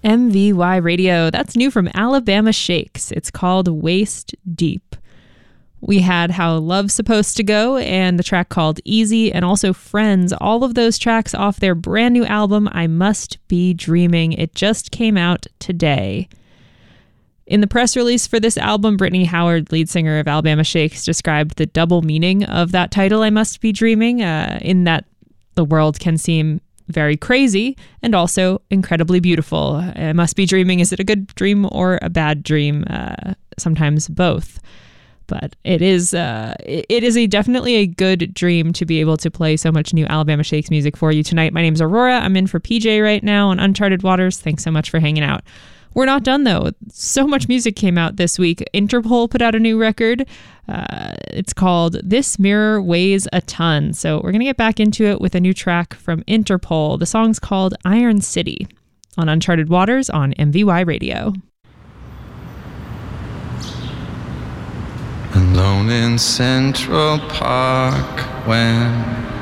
MVY Radio. That's new from Alabama Shakes. It's called Waist Deep. We had How Love's Supposed to Go and the track called Easy, and also Friends. All of those tracks off their brand new album, I Must Be Dreaming. It just came out today. In the press release for this album, Brittany Howard, lead singer of Alabama Shakes, described the double meaning of that title, I Must Be Dreaming, in that the world can seem very crazy and also incredibly beautiful. I must be dreaming. Is it a good dream or a bad dream? Sometimes both. But it is definitely a good dream to be able to play so much new Alabama Shakes music for you tonight. My name's Aurora. I'm in for PJ right now on Uncharted Waters. Thanks so much for hanging out. We're not done, though. So much music came out this week. Interpol put out a new record. It's called This Mirror Weighs a Ton. So we're going to get back into it with a new track from Interpol. The song's called Iron City on Uncharted Waters on MVY Radio. Alone in Central Park when